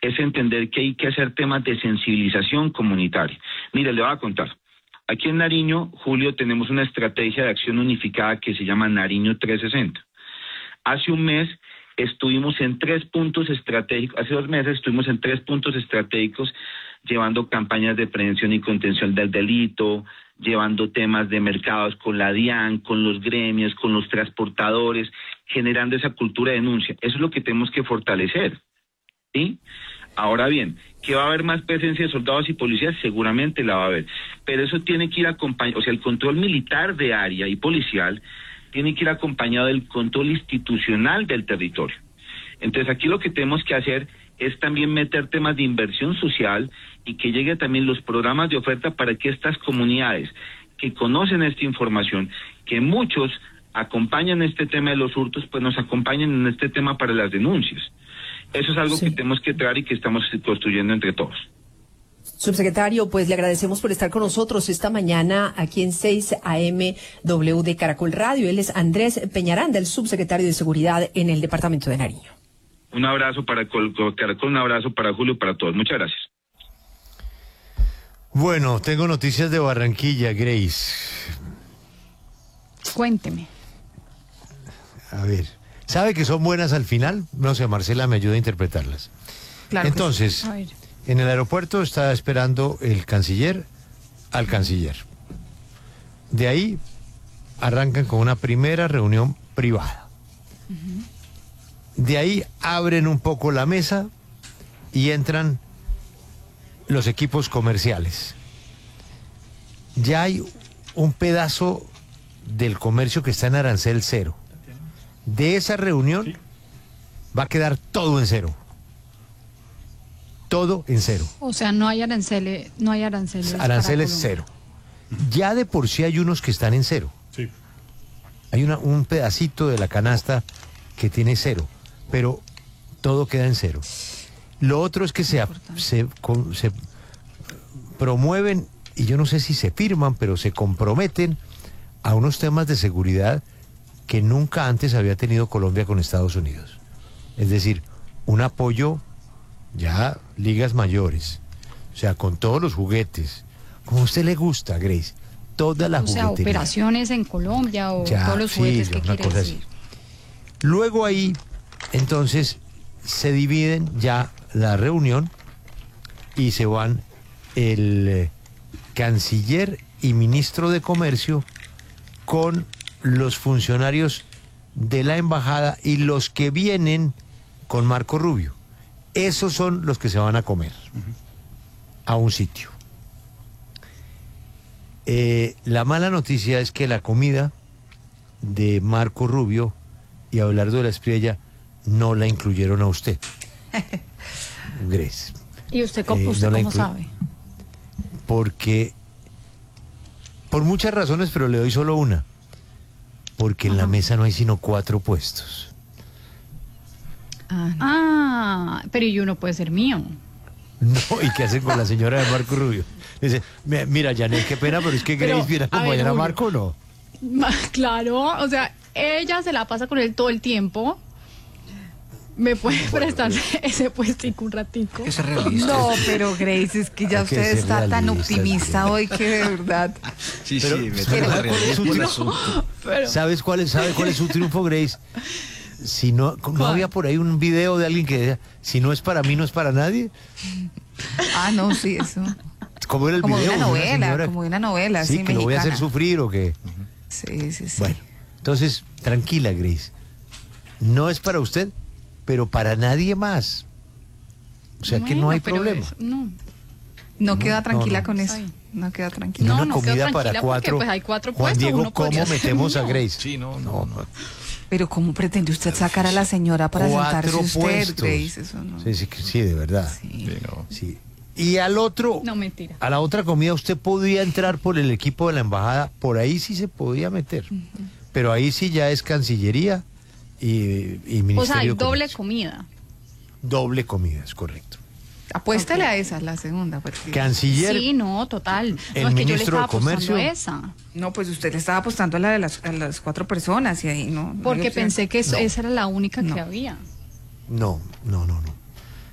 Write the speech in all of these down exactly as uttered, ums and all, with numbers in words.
es entender que hay que hacer temas de sensibilización comunitaria. Mire, le voy a contar. Aquí en Nariño, Julio, tenemos una estrategia de acción unificada que se llama Nariño trescientos sesenta. Hace un mes estuvimos en tres puntos estratégicos, hace dos meses estuvimos en tres puntos estratégicos llevando campañas de prevención y contención del delito, llevando temas de mercados con la DIAN, con los gremios, con los transportadores, generando esa cultura de denuncia. Eso es lo que tenemos que fortalecer, ¿sí? Ahora bien, ¿que va a haber más presencia de soldados y policías? Seguramente la va a haber, pero eso tiene que ir acompañado, o sea, el control militar de área y policial tiene que ir acompañado del control institucional del territorio. Entonces aquí lo que tenemos que hacer es también meter temas de inversión social y que llegue también los programas de oferta para que estas comunidades que conocen esta información, que muchos acompañan este tema de los hurtos, pues nos acompañen en este tema para las denuncias. Eso es algo sí. que tenemos que traer y que estamos construyendo entre todos. Subsecretario, pues le agradecemos por estar con nosotros esta mañana aquí en seis A M W de Caracol Radio. Él es Andrés Peñaranda, el subsecretario de Seguridad en el departamento de Nariño. Un abrazo para Caracol, un abrazo para Julio, para todos. Muchas gracias. Bueno, tengo noticias de Barranquilla, Grace. Cuénteme. A ver, ¿sabe que son buenas al final? No sé, Marcela me ayuda a interpretarlas. Claro. Entonces, sí. A ver. En el aeropuerto está esperando el canciller al canciller. De ahí arrancan con una primera reunión privada. Uh-huh. De ahí abren un poco la mesa y entran los equipos comerciales. Ya hay un pedazo del comercio que está en arancel cero. De esa reunión ¿Sí? va a quedar todo en cero. Todo en cero. O sea, no hay aranceles, no hay aranceles. Aranceles cero. Ya de por sí hay unos que están en cero. Sí. Hay una, un pedacito de la canasta que tiene cero, pero todo queda en cero. Lo otro es que se, se, se promueven, y yo no sé si se firman, pero se comprometen a unos temas de seguridad que nunca antes había tenido Colombia con Estados Unidos. Es decir, un apoyo ya ligas mayores, o sea, con todos los juguetes, como a usted le gusta, Grace, toda la juguetería. O sea, operaciones en Colombia o ya, todos los sí, juguetes que una quiere cosa decir. Así. Luego ahí, entonces, se dividen ya la reunión y se van el eh, canciller y ministro de Comercio con los funcionarios de la embajada y los que vienen con Marco Rubio. Esos son los que se van a comer uh-huh. a un sitio. Eh, la mala noticia es que la comida de Marco Rubio y Abelardo de la Espriella no la incluyeron a usted. Grace. ¿Y usted, cómo, eh, usted no cómo inclu- sabe? Porque, por muchas razones, pero le doy solo una. Porque Ajá. en la mesa no hay sino cuatro puestos. Ah, no. ah, pero y uno puede ser mío. No, ¿y qué hacen con la señora de Marco Rubio? Dice, mira, Janet, qué pena, pero es que Grace viene a acompañar a, a Marco, ¿no? Claro, o sea, ella se la pasa con él todo el tiempo. ¿Me puede bueno, prestar pero... ese puestico un ratico? Es realista. No, pero Grace, es que ya usted que está realista, tan optimista hoy que de verdad. Sí, pero, sí, me pero, ¿cuál es su no, pero... ¿Sabes cuál es, sabe cuál es su triunfo, Grace? Si no, no había por ahí un video de alguien que decía, si no es para mí, no es para nadie. Ah, no, sí, eso. Como era el como video. Una novela, una señora, como una novela, sí, sí, que mexicana. Lo voy a hacer sufrir o qué. Uh-huh. Sí, sí, sí. Bueno, entonces, tranquila, Grace. No es para usted, pero para nadie más. O sea bueno, que no hay problema. Es, no. No queda tranquila no, no. con eso. No queda tranquila. Una no, no comida para cuatro. Pues hay cuatro Juan puestos, Diego, uno ¿cómo metemos a Grace? Sí, no, no, no. Pero ¿cómo pretende usted sacar a la señora para cuatro sentarse usted, puestos. Grace? Eso no. Sí, sí, sí, de verdad. Sí. Sí, no. Sí. Y al otro, no, mentira. A la otra comida usted podía entrar por el equipo de la embajada, por ahí sí se podía meter. Uh-huh. Pero ahí sí ya es Cancillería y, y Ministerio O sea, hay de doble comida. Doble comida, es correcto. Apuéstale okay. a esa, la segunda. Porque... Canciller. Sí, no, total. El no, es que ministro yo le estaba de Comercio. Esa. No, pues usted le estaba apostando a la de las, a las cuatro personas y ahí no. Porque no pensé que eso, no. esa era la única no. que había. No, no, no, no. No,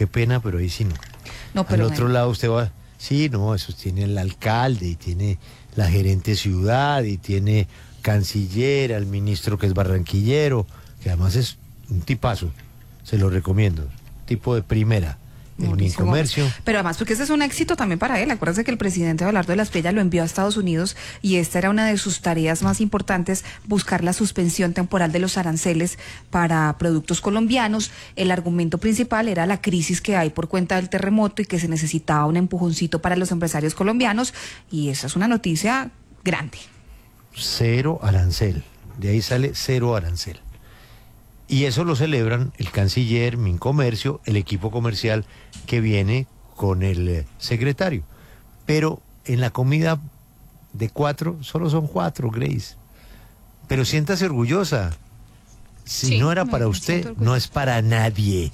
qué pena, pero ahí sí no. No, pero Al otro me... lado usted va, sí, no, eso tiene el alcalde y tiene la gerente ciudad y tiene canciller, al ministro que es barranquillero, que además es un tipazo, se lo recomiendo, tipo de primera. El Mauricio Mincomercio. Gómez. Pero además porque ese es un éxito también para él. Acuérdense que el presidente Abelardo de la Espriella lo envió a Estados Unidos y esta era una de sus tareas más importantes, buscar la suspensión temporal de los aranceles para productos colombianos. El argumento principal era la crisis que hay por cuenta del terremoto y que se necesitaba un empujoncito para los empresarios colombianos y esa es una noticia grande. Cero arancel, de ahí sale cero arancel. Y eso lo celebran el canciller, Mincomercio, el equipo comercial que viene con el eh, secretario. Pero en la comida de cuatro, solo son cuatro, Grace. Pero siéntase orgullosa. Si Sí, no era me- para me usted, siento orgullosa. no es para nadie.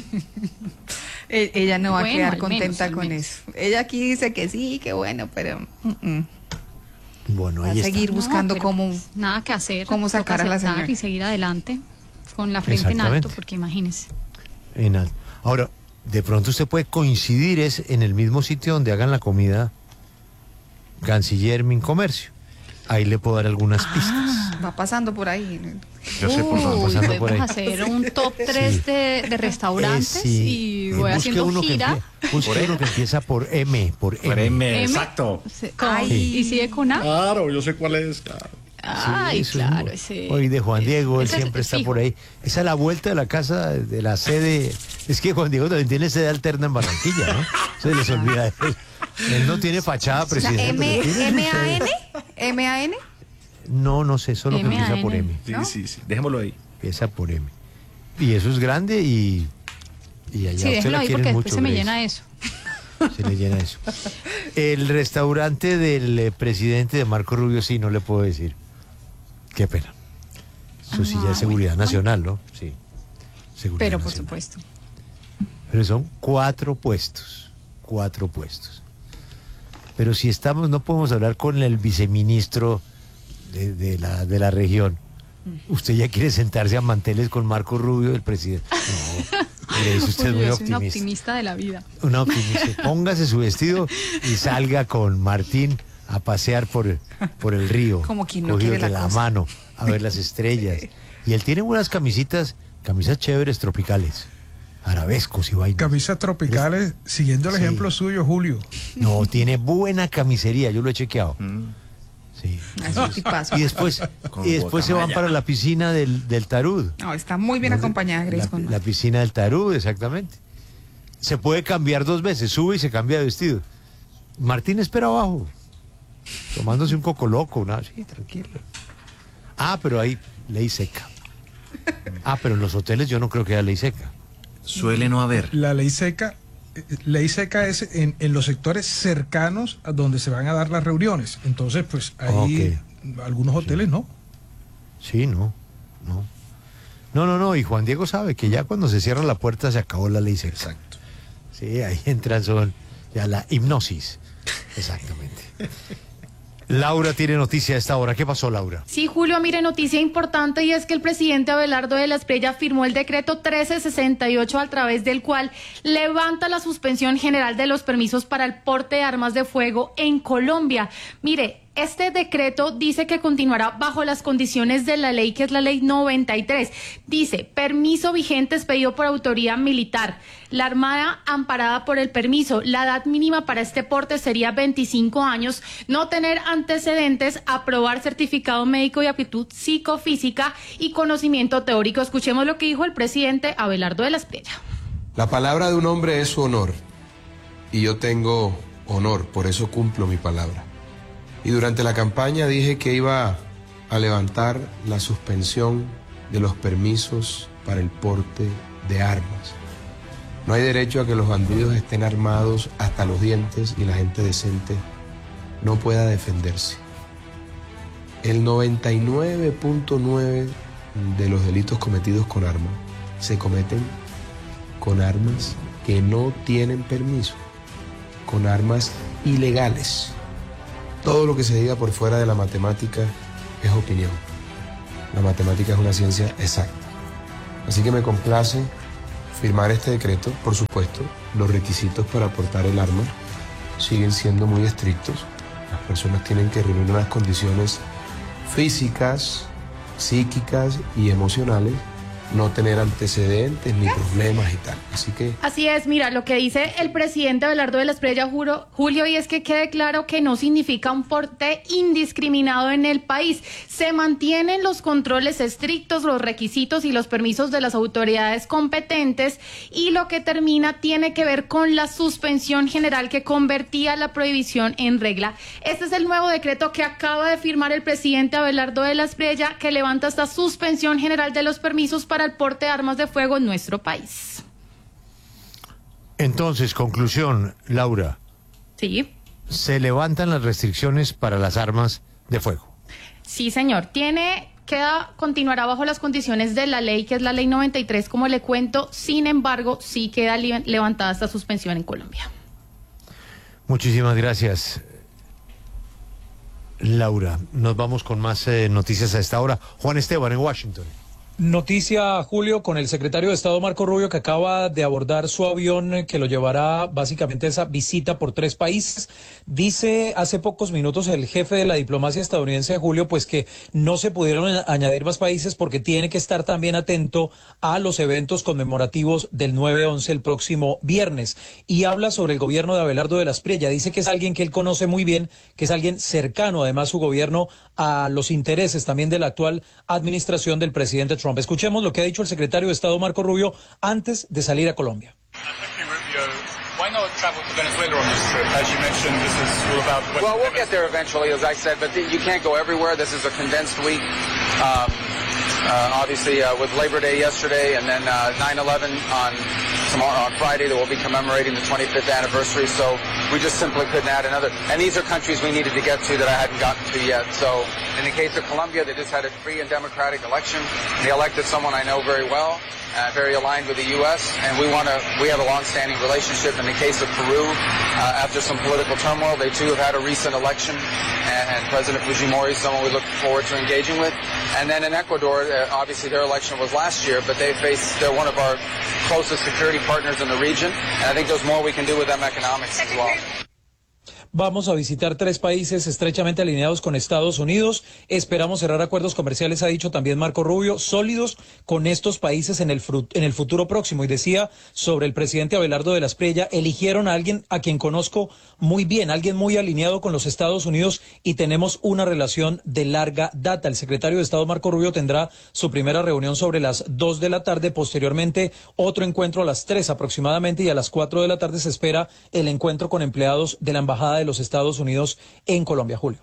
E- Ella no va Bueno, a quedar al contenta menos, al con menos. eso. Ella aquí dice que sí, que bueno, pero mm, mm. Bueno, va a ahí seguir está. buscando pero cómo... pues, nada que hacer. cómo toca sacar a la aceptar señora. y seguir adelante con la frente en alto, Exactamente. porque imagínese. En al- Ahora, de pronto usted puede coincidir es en el mismo sitio donde hagan la comida canciller Mincomercio. Ahí le puedo dar algunas pistas. Va pasando por ahí. Yo sé por dónde. Uy, pasando por ahí. podemos hacer un top tres de, de restaurantes Eh, sí. y Eh, voy busque haciendo uno que gira. empie- busque Por uno que empieza por M, por M. Por M, M. exacto. Se- con- Ay. ¿Y sigue con A? Claro, yo sé cuál es. Claro. Ay, eso es claro, muy- ese. Hoy de Juan Diego, él ese es siempre está fijo. por ahí. Esa es la vuelta de la casa, de la sede. Es que Juan Diego también tiene sede alterna en Barranquilla, ¿no? Se les olvida de él. Él no tiene fachada O sea, presidencial. M, pero tiene su M A sede. N, M A N. No, no sé, solo que M A empieza por N. M. Sí, ¿No? sí, sí. Dejémoslo ahí. Empieza por M. Y eso es grande y, y allá Sí, usted déjelo la ahí quieren porque mucho. después se me Grace. llena eso. Se le llena eso. El restaurante del eh, presidente de Marco Rubio, sí, no le puedo decir. Qué pena. Eso sí ya Ah, es seguridad bueno, nacional, ¿no? Sí. Seguridad Pero por nacional. supuesto. Pero son cuatro puestos. Cuatro puestos. Pero si estamos, no podemos hablar con el viceministro de, de la, de la región. Usted ya quiere sentarse a manteles con Marco Rubio, el presidente. No, le dice usted es Uy, muy yo soy una optimista. optimista de la vida. Una optimista. Póngase su vestido y salga con Martín a pasear por, por el río. Como quien no cogidos quiere de la la cosa. mano, a ver las estrellas. Y él tiene unas camisitas, camisas chéveres tropicales. Arabescos y vainas. Camisas tropicales, siguiendo el Sí. ejemplo suyo, Julio. No, tiene buena camisería, yo lo he chequeado. Sí. Es un tipazo. Y después, Con y después se van guacamaya. para la piscina del, del Tarud. No, está muy bien acompañada Grace La, con la piscina del Tarud, exactamente. Se puede cambiar dos veces, sube y se cambia de vestido. Martín espera abajo, tomándose un coco loco, una, sí, tranquilo. Ah, pero hay ley seca. Ah, pero en los hoteles yo no creo que haya ley seca. Suele no haber. La ley seca, eh, ley seca es en, en los sectores cercanos a donde se van a dar las reuniones. Entonces, pues ahí algunos hoteles no. Sí, no, no. No, no, no, y Juan Diego sabe que ya cuando se cierra la puerta se acabó la ley seca. Exacto. Sí, ahí entran son ya la hipnosis. Exactamente. Laura tiene noticia a esta hora. ¿Qué pasó, Laura? Sí, Julio, mire, noticia importante y es que el presidente Abelardo de la Espriella firmó el decreto trece sesenta y ocho a través del cual levanta la suspensión general de los permisos para el porte de armas de fuego en Colombia. Mire, este decreto dice que continuará bajo las condiciones de la ley, que es la ley noventa y tres. Dice, permiso vigente expedido por autoridad militar. La Armada amparada por el permiso. La edad mínima para este porte sería veinticinco años. No tener antecedentes, aprobar certificado médico y aptitud psicofísica y conocimiento teórico. Escuchemos lo que dijo el presidente Abelardo de la Espriella. La palabra de un hombre es su honor. Y yo tengo honor, por eso cumplo mi palabra. Y durante la campaña dije que iba a levantar la suspensión de los permisos para el porte de armas. No hay derecho a que los bandidos estén armados hasta los dientes y la gente decente no pueda defenderse. El noventa y nueve punto nueve de los delitos cometidos con armas se cometen con armas que no tienen permiso, con armas ilegales. Todo lo que se diga por fuera de la matemática es opinión. La matemática es una ciencia exacta. Así que me complace firmar este decreto. Por supuesto, los requisitos para portar el arma siguen siendo muy estrictos. Las personas tienen que reunir unas condiciones físicas, psíquicas y emocionales, no tener antecedentes ni problemas y tal. Así que... Así es, mira, lo que dice el presidente Abelardo de la Espriella, juro, Julio, y es que quede claro que no significa un porte indiscriminado en el país. Se mantienen los controles estrictos, los requisitos y los permisos de las autoridades competentes, y lo que termina tiene que ver con la suspensión general que convertía la prohibición en regla. Este es el nuevo decreto que acaba de firmar el presidente Abelardo de la Espriella, que levanta esta suspensión general de los permisos para el porte de armas de fuego en nuestro país. Entonces, conclusión, Laura. Sí. Se levantan las restricciones para las armas de fuego. Sí, señor. Tiene, queda, continuará bajo las condiciones de la ley, que es la ley noventa y tres, como le cuento. Sin embargo, sí queda li- levantada esta suspensión en Colombia. Muchísimas gracias, Laura. Nos vamos con más eh, noticias a esta hora. Juan Esteban, en Washington. Noticia, Julio, con el secretario de Estado Marco Rubio, que acaba de abordar su avión que lo llevará básicamente a esa visita por tres países. Dice hace pocos minutos el jefe de la diplomacia estadounidense, Julio, pues que no se pudieron añadir más países porque tiene que estar también atento a los eventos conmemorativos del nueve once el próximo viernes. Y habla sobre el gobierno de Abelardo de la Espriella. Dice que es alguien que él conoce muy bien, que es alguien cercano, además, su gobierno, a los intereses también de la actual administración del presidente Trump. Escuchemos lo que ha dicho el secretario de Estado Marco Rubio antes de salir a Colombia. Why not travel to Venezuela on this trip? As you mentioned, this is all about the Well, we'll get there eventually, as I said, but you can't go everywhere. This is a condensed week. Um, uh, obviously, uh, with Labor Day yesterday and then uh, nine eleven on tomorrow, on Friday, that we'll be commemorating the twenty-fifth anniversary. So we just simply couldn't add another. And these are countries we needed to get to that I hadn't gotten to yet. So in the case of Colombia, they just had a free and democratic election. They elected someone I know very well. Uh, very aligned with the U S, and we want to. We have a long-standing relationship. In the case of Peru, uh, after some political turmoil, they too have had a recent election, and, and President Fujimori is someone we look forward to engaging with. And then in Ecuador, uh, obviously their election was last year, but they face. They're one of our closest security partners in the region, and I think there's more we can do with them economics as well. Vamos a visitar tres países estrechamente alineados con Estados Unidos. Esperamos cerrar acuerdos comerciales, ha dicho también Marco Rubio, sólidos con estos países en el, en el futuro próximo. Y decía sobre el presidente Abelardo de la Espriella, eligieron a alguien a quien conozco muy bien, alguien muy alineado con los Estados Unidos y tenemos una relación de larga data. El secretario de Estado Marco Rubio tendrá su primera reunión sobre las dos de la tarde, posteriormente otro encuentro a las tres aproximadamente, y a las cuatro de la tarde se espera el encuentro con empleados de la Embajada de los Estados Unidos en Colombia. Julio.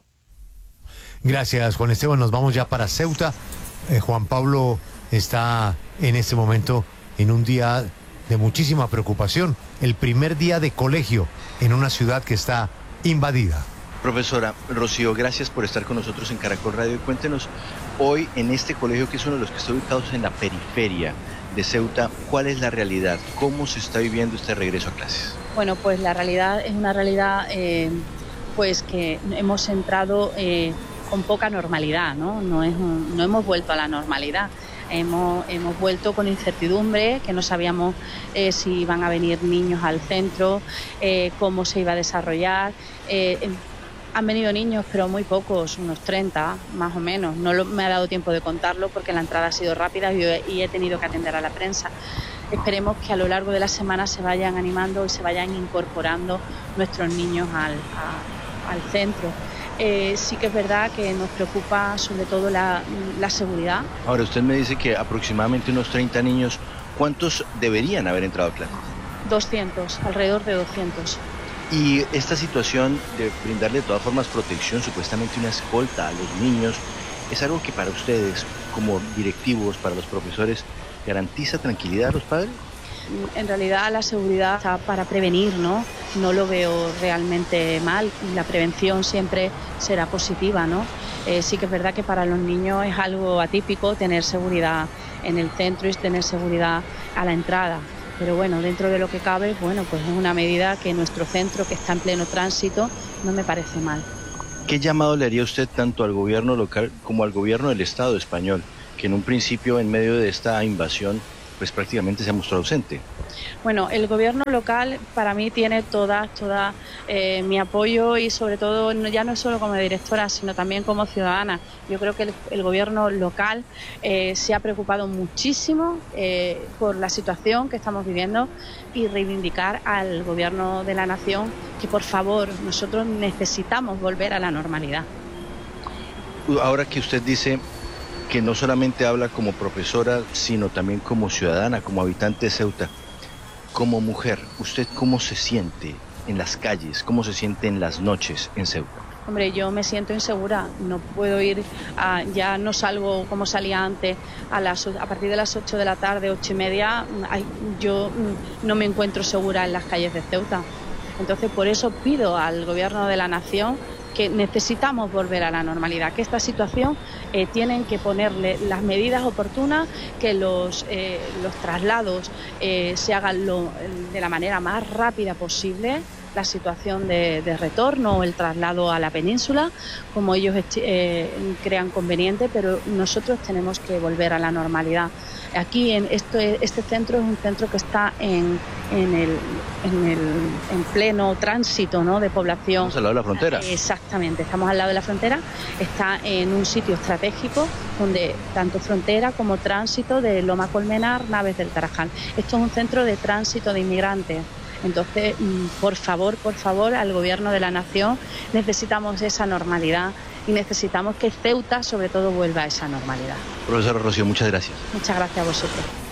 Gracias, Juan Esteban. Nos vamos ya para Ceuta. Eh, Juan Pablo está en este momento en un día de muchísima preocupación. El primer día de colegio en una ciudad que está invadida. Profesora Rocío, gracias por estar con nosotros en Caracol Radio. Cuéntenos, hoy en este colegio, que es uno de los que está ubicados en la periferia de Ceuta, ¿cuál es la realidad? ¿Cómo se está viviendo este regreso a clases? Bueno, pues la realidad es una realidad eh, pues que hemos entrado eh, con poca normalidad, ¿no? No, es un, no hemos vuelto a la normalidad. Hemos, hemos vuelto con incertidumbre, que no sabíamos eh, si iban a venir niños al centro, eh, cómo se iba a desarrollar. Eh, Han venido niños, pero muy pocos, unos treinta más o menos. No lo, me ha dado tiempo de contarlo porque la entrada ha sido rápida y, y he tenido que atender a la prensa. Esperemos que a lo largo de la semana se vayan animando y se vayan incorporando nuestros niños al, a, al centro. Eh, sí que es verdad que nos preocupa sobre todo la, la seguridad. Ahora, usted me dice que aproximadamente unos treinta niños, ¿cuántos deberían haber entrado a clase? doscientos, alrededor de doscientos. Y esta situación de brindarle de todas formas protección, supuestamente una escolta a los niños, ¿es algo que para ustedes, como directivos, para los profesores, garantiza tranquilidad a los padres? En realidad la seguridad está para prevenir, ¿no? No lo veo realmente mal. La prevención siempre será positiva, ¿no? Eh, sí que es verdad que para los niños es algo atípico tener seguridad en el centro y tener seguridad a la entrada. Pero bueno, dentro de lo que cabe, bueno, pues es una medida que nuestro centro, que está en pleno tránsito, no me parece mal. ¿Qué llamado le haría usted tanto al gobierno local como al gobierno del Estado español, que en un principio, en medio de esta invasión, pues prácticamente se ha mostrado ausente. Bueno, el gobierno local para mí tiene toda, toda eh, mi apoyo y sobre todo no, ya no solo como directora, sino también como ciudadana. Yo creo que el, el gobierno local eh, se ha preocupado muchísimo eh, por la situación que estamos viviendo y reivindicar al gobierno de la nación que por favor nosotros necesitamos volver a la normalidad. Ahora que usted dice que no solamente habla como profesora, sino también como ciudadana, como habitante de Ceuta, como mujer, ¿usted cómo se siente en las calles? ¿Cómo se siente en las noches en Ceuta? Hombre, yo me siento insegura, no puedo ir, a, ya no salgo como salía antes, a, las, a partir de las ocho de la tarde, ocho y media, ay, yo no me encuentro segura en las calles de Ceuta. Entonces, por eso pido al Gobierno de la Nación que necesitamos volver a la normalidad, que esta situación eh, tienen que ponerle las medidas oportunas, que los, eh, los traslados eh, se hagan lo, de la manera más rápida posible, la situación de, de retorno o el traslado a la península, como ellos eh, crean conveniente, pero nosotros tenemos que volver a la normalidad. Aquí en esto, este centro es un centro que está en, en, el, en, el, en pleno tránsito, ¿no?, de población. Estamos al lado de la frontera. Exactamente, estamos al lado de la frontera, está en un sitio estratégico donde tanto frontera como tránsito de Loma Colmenar, Naves del Tarajal. Esto es un centro de tránsito de inmigrantes. Entonces, por favor, por favor, al Gobierno de la Nación necesitamos esa normalidad y necesitamos que Ceuta, sobre todo, vuelva a esa normalidad. Profesora Rocío, muchas gracias. Muchas gracias a vosotros.